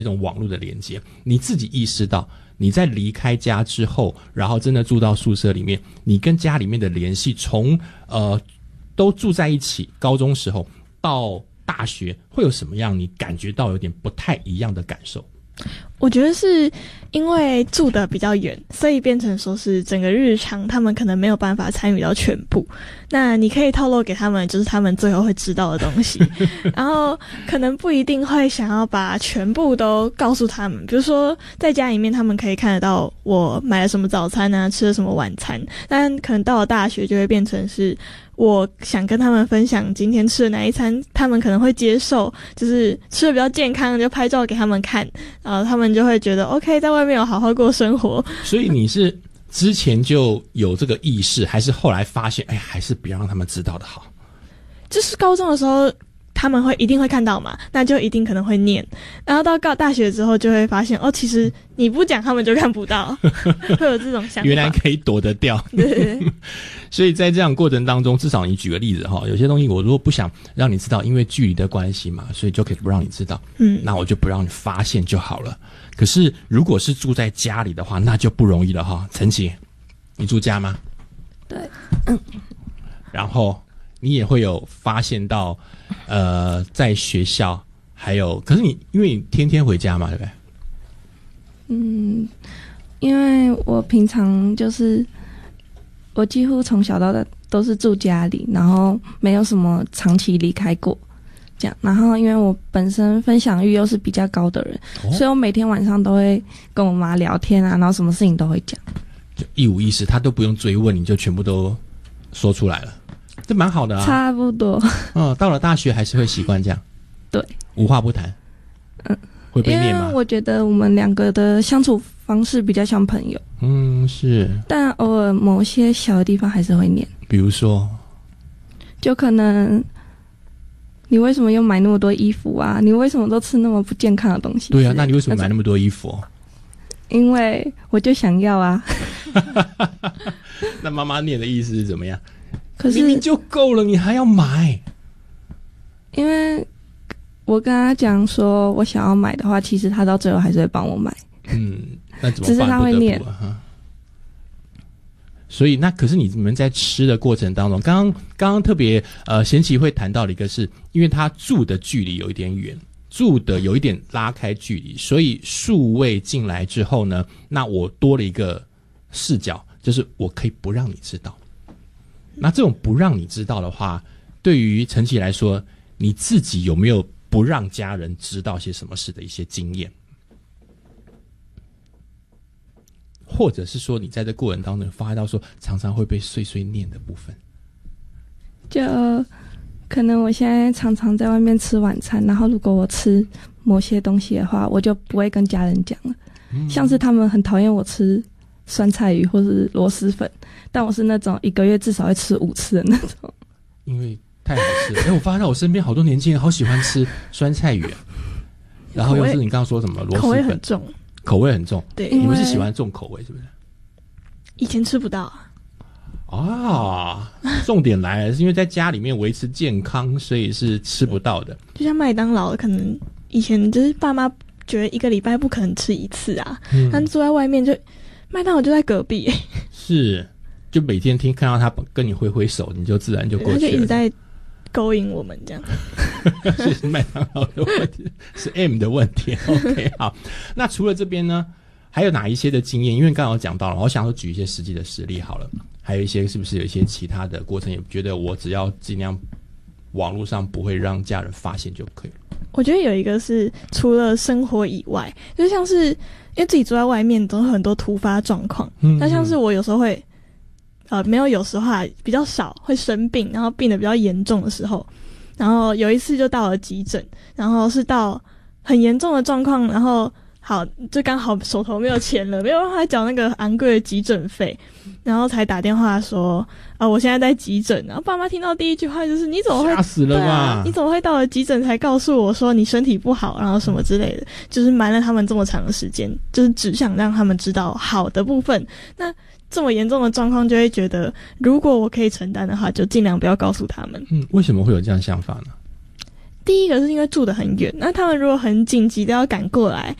这种网络的连接，你自己意识到你在离开家之后，然后真的住到宿舍里面，你跟家里面的联系从都住在一起，高中时候到大学会有什么样你感觉到有点不太一样的感受？ 我觉得是因为住得比较远，所以变成说是整个日常他们可能没有办法参与到全部，那你可以透露给他们就是他们最后会知道的东西然后可能不一定会想要把全部都告诉他们，比如说在家里面他们可以看得到我买了什么早餐啊，吃了什么晚餐，但可能到了大学就会变成是我想跟他们分享今天吃的哪一餐，他们可能会接受，就是吃的比较健康，就拍照给他们看，他们就会觉得 OK， 在外面有好好过生活。 所以你是之前就有这个意识，还是后来发现还是不要让他们知道的好？ 就是高中的时候他们一定会看到嘛，那就一定可能会念，然后到大学之后就会发现其实你不讲他们就看不到会有这种想法， 原来可以躲得掉。 对所以在这样过程当中，至少你举个例子有些东西我如果不想让你知道，因为距离的关系嘛，所以就可以不让你知道，那我就不让你发现就好了。可是如果是住在家里的话，那就不容易了陈琦，你住家吗？ 对， 然后你也会有发现到在学校还有，可是你因为你天天回家嘛，对不对？ 因为我平常就是我几乎从小到大都是住家里，然后没有什么长期离开过这样，然后因为我本身分享欲又是比较高的人，所以我每天晚上都会跟我妈聊天啊，然后什么事情都会讲， 就一五一十，他都不用追问，你就全部都说出来了，这蛮好的啊。 差不多。 到了大学还是会习惯这样， 对， 无话不谈。会被念吗？ 因为我觉得我们两个的相处方式比较像朋友。 是。 但偶尔某些小的地方还是会念。 比如说， 就可能你为什么又买那么多衣服啊？你为什么都吃那么不健康的东西？ 对啊，那你为什么买那么多衣服？ 因为我就想要啊。 那妈妈念的意思是怎么样？ 可是明明就够了，你还要买？ 因为我跟他讲说我想要买的话，其实他到最后还是会帮我买。 那怎么办？ 只是他会念。 所以那可是你们在吃的过程当中，刚刚特别贤琪会谈到的一个是，因为他住的距离有一点远，住的有一点拉开距离，所以数位进来之后呢，那我多了一个视角，就是我可以不让你知道。那这种不让你知道的话，对于陈琦来说，你自己有没有不让家人知道些什么事的一些经验？或者是说你在这过程当中发现到说常常会被碎碎念的部分？ 就可能我现在常常在外面吃晚餐，然后如果我吃某些东西的话，我就不会跟家人讲了。像是他们很讨厌我吃酸菜鱼或是螺蛳粉，但我是那种1个月至少会吃5次的那种， 因为太好吃了。我发现我身边好多年轻人好喜欢吃酸菜鱼然后又是你刚刚说什么螺蛳粉， 口味很重。 口味很重， 对， 你们是喜欢重口味是不是？ 以前吃不到重点来了，是因为在家里面维持健康，所以是吃不到的。 就像麦当劳，可能以前就是爸妈觉得1个礼拜不可能吃1次啊，但住在外面就麦当劳就在隔壁， 是，就每天看到他跟你挥挥手，你就自然就过去了， 他就一直在勾引我们这样。 是麦当劳的问题，是 M 的问题。OK， 好。那除了这边呢，还有哪一些的经验？因为刚刚有讲到了，我想说举一些实际的实例好了。还有一些是不是有一些其他的过程？也觉得我只要尽量网络上不会让家人发现就可以了。 我觉得有一个是除了生活以外，就像是因为自己住在外面，总有很多突发状况。那像是我有时候会没有，有时候比较少会生病，然后病得比较严重的时候，然后有一次就到了急诊，然后是到很严重的状况，然后好就刚好手头没有钱了，没有办法缴那个昂贵的急诊费，然后才打电话说我现在在急诊。然后爸妈听到第一句话就是你怎么会吓死了吧， 你怎么会到了急诊才告诉我说你身体不好，然后什么之类的，就是瞒了他们这么长的时间，就是只想让他们知道好的部分。那这么严重的状况就会觉得如果我可以承担的话，就尽量不要告诉他们。 为什么会有这样想法呢？ 第一个是因为住得很远，那他们如果很紧急的要赶过来，